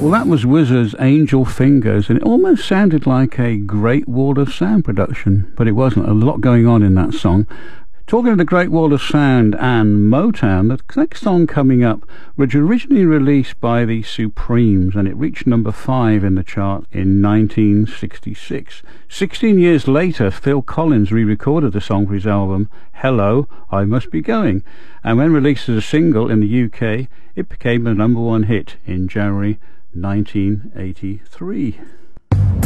Well, that was Wizard's Angel Fingers, and it almost sounded like a Great Wall of Sound production, but it wasn't. A lot going on in that song. Talking of the Great Wall of Sound and Motown, the next song coming up was originally released by the Supremes, and it reached number 5 in the chart in 1966. 16 years later, Phil Collins re-recorded the song for his album Hello, I Must Be Going, and when released as a single in the UK, it became a number 1 hit in January 1983.